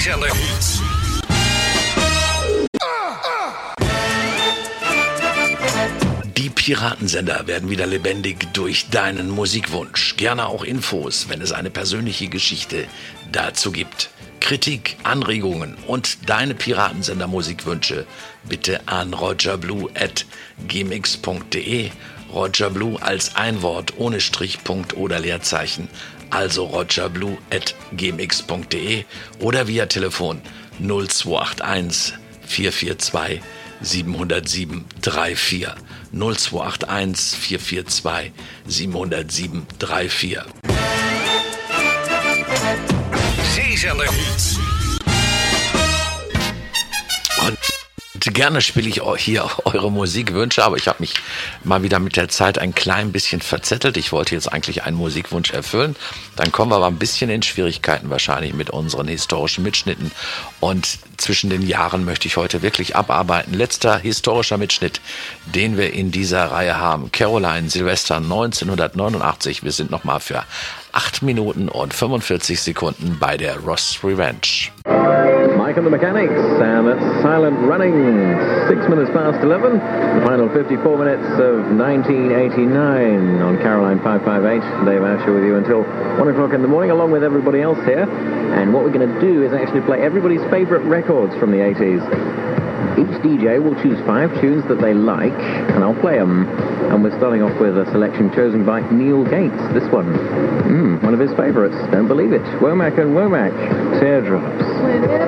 Zijzender Hits. Die Piratensender werden wieder lebendig durch deinen Musikwunsch. Gerne auch Infos, wenn es eine persönliche Geschichte dazu gibt. Kritik, Anregungen und deine Piratensender-Musikwünsche bitte an rogerblue@gmx.de. Rogerblue als ein Wort ohne Strich, Punkt oder Leerzeichen. Also rogerblue@gmx.de oder via Telefon 0281 442 707 34. 0281 442 707 34. Zijzender Hits. Und gerne spiele ich auch hier eure Musikwünsche, aber ich habe mich mal wieder mit der Zeit ein klein bisschen verzettelt. Ich wollte jetzt eigentlich einen Musikwunsch erfüllen. Dann kommen wir aber ein bisschen in Schwierigkeiten wahrscheinlich mit unseren historischen Mitschnitten. Und zwischen den Jahren möchte ich heute wirklich abarbeiten. Letzter historischer Mitschnitt, den wir in dieser Reihe haben. Caroline Silvester 1989. Wir sind nochmal für 8 Minuten und 45 Sekunden bei der Ross Revenge. Mike and the Mechanics, and it's Silent Running, 6 minutes past 11, the final 54 minutes of 1989 on Caroline 558. Dave Asher with you until 1 o'clock in the morning, along with everybody else here. And what we're going to do is actually play everybody's favorite records from the 80s. Each DJ will choose 5 tunes that they like, and I'll play them. And we're starting off with a selection chosen by Neil Gates. This one, one of his favorites, don't believe it. Womack and Womack, Teardrops.